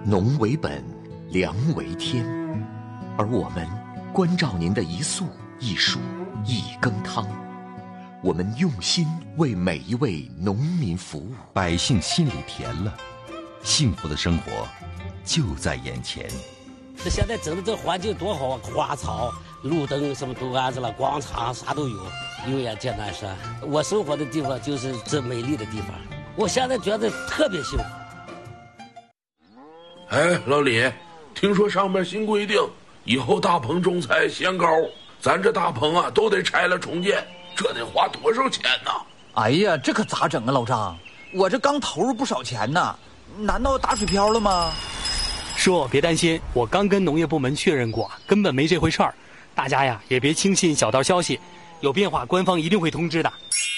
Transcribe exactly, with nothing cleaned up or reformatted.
农为本，粮为天，而我们关照您的一粟一蔬一羹汤，我们用心为每一位农民服务， 百姓心里甜了，幸福的生活就在眼前。 这现在整的这环境多好啊，花草、路灯什么都安置了，广场啥都有。有眼见南山，我生活的地方就是这美丽的地方，我现在觉得特别幸福。 哎，老李，听说上面新规定，以后大棚种菜限高，咱这大棚啊都得拆了重建，这得花多少钱呢？ 哎呀，这可咋整啊，老张？我这刚投入不少钱呢，难道打水漂了吗？ 叔，别担心，我刚跟农业部门确认过，根本没这回事儿。大家呀，也别轻信小道消息，有变化官方一定会通知的。